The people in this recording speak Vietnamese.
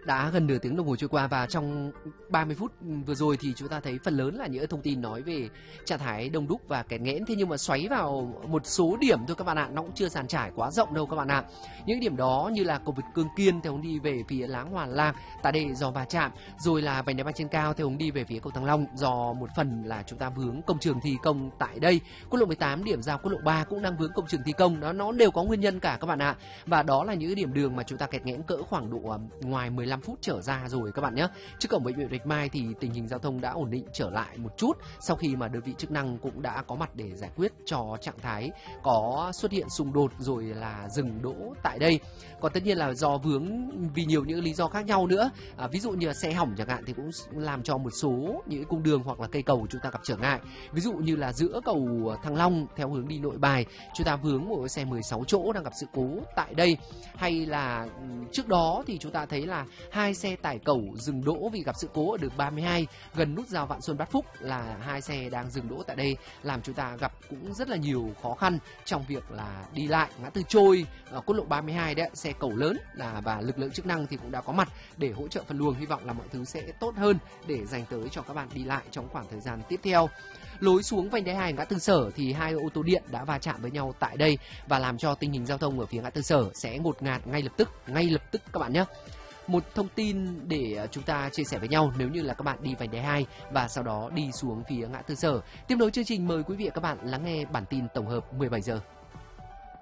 Đã gần nửa tiếng đồng hồ trôi qua và trong 30 phút vừa rồi thì chúng ta thấy phần lớn là những thông tin nói về trạng thái đông đúc và kẹt nghẽn. Thế nhưng mà xoáy vào một số điểm thôi các bạn ạ, nó cũng chưa dàn trải quá rộng đâu các bạn ạ. Những điểm đó như là cầu vượt Cương Kiên theo hướng đi về phía Láng Hòa Lạc, tại đây do va chạm, rồi là vành đai ba trên cao theo hướng đi về phía cầu Thăng Long do một phần là chúng ta vướng công trường thi công tại đây. Quốc lộ 18 điểm giao quốc lộ 3 cũng đang vướng công trường thi công, đó nó đều có nguyên nhân cả các bạn ạ. Và đó là những điểm đường mà chúng ta kẹt nghẽn cỡ khoảng độ ngoài 15 phút trở ra rồi các bạn nhé. Trước cổng bệnh viện Bạch Mai thì tình hình giao thông đã ổn định trở lại một chút sau khi mà đơn vị chức năng cũng đã có mặt để giải quyết cho trạng thái có xuất hiện xung đột rồi là dừng đỗ tại đây. Còn tất nhiên là do vướng vì nhiều những lý do khác nhau nữa, ví dụ như là xe hỏng chẳng hạn thì cũng làm cho một số những cung đường hoặc là cây cầu chúng ta gặp trở ngại. Ví dụ như là giữa cầu Thăng Long theo hướng đi Nội Bài chúng ta vướng một xe 16 chỗ đang gặp sự cố tại đây, hay là trước đó thì chúng ta thấy là hai xe tải cẩu dừng đỗ vì gặp sự cố ở đường 32 gần nút giao Vạn Xuân Bát Phúc, là hai xe đang dừng đỗ tại đây làm chúng ta gặp cũng rất là nhiều khó khăn trong việc là đi lại. Ngã tư Trôi ở quốc lộ 32 đấy, xe cẩu lớn và lực lượng chức năng thì cũng đã có mặt để hỗ trợ phân luồng, hy vọng là mọi thứ sẽ tốt hơn để dành tới cho các bạn đi lại trong khoảng thời gian tiếp theo. Lối xuống vành đai 2 ngã tư Sở thì hai ô tô điện đã va chạm với nhau tại đây và làm cho tình hình giao thông ở phía ngã tư Sở sẽ ngột ngạt ngay lập tức các bạn nhé. Một thông tin để chúng ta chia sẻ với nhau nếu như là các bạn đi vành đai 2 và sau đó đi xuống phía ngã tư Sở. Tiếp nối chương trình, mời quý vị và các bạn lắng nghe bản tin tổng hợp 17 giờ.